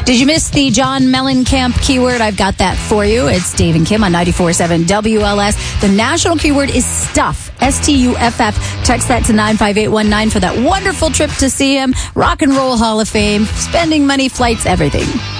Did you miss the John Mellencamp keyword? I've got that for you. It's Dave and Kim on 94.7 WLS. The national keyword is stuff. STUFF. Text that to 95819 for that wonderful trip to see him. Rock and Roll Hall of Fame, spending money, flights, everything.